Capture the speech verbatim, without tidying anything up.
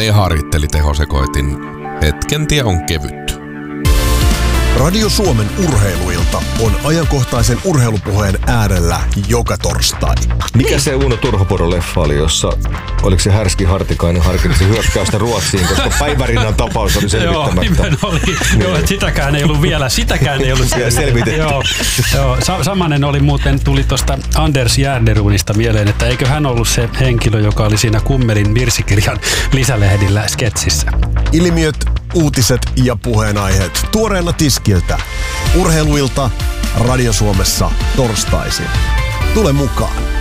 ja harjitteli tehosekoitin. Hetken tie on kevyt. Radio Suomen urheiluilta on ajankohtaisen urheilupuheen äärellä joka torstai. Mikä se Uno Turhopuro-leffa oli, jossa oliko se Härski Hartikainen harkitsi hyökkäystä Ruotsiin, koska Päivärinnan tapaus oli selvittämättä. Joo, oli. Niin. Joo, että sitäkään ei ollut vielä, sitäkään ei ollut selvitetty. Joo, joo. Sa- samanen oli muuten, tuli tuosta Anders Järnerunista mieleen, että eikö hän ollut se henkilö, joka oli siinä Kummelin virsikirjan lisälehdillä sketsissä. Ilmiöt, uutiset ja puheenaiheet tuoreena tiskiltä. Urheiluilta Radio Suomessa torstaisin. Tule mukaan.